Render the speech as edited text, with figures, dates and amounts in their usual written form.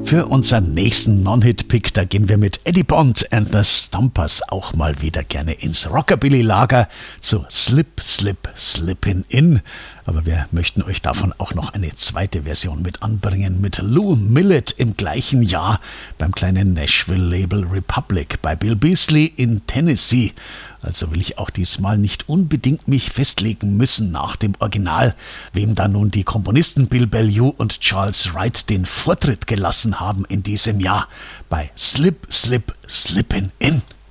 Für unseren nächsten Non-Hit-Pick, da gehen wir mit Eddie Bond and the Stompers auch mal wieder gerne ins Rockabilly-Lager zu Slip, Slip, Slippin' In. Aber wir möchten euch davon auch noch eine zweite Version mit anbringen, mit Lou Millett im gleichen Jahr beim kleinen Nashville-Label Republic bei Bill Beasley in Tennessee. Also will ich auch diesmal nicht unbedingt mich festlegen müssen nach dem Original, wem da nun die Komponisten Bill Bellevue und Charles Wright den Vortritt gelassen haben in diesem Jahr bei Slip, Slip, Slippin' In.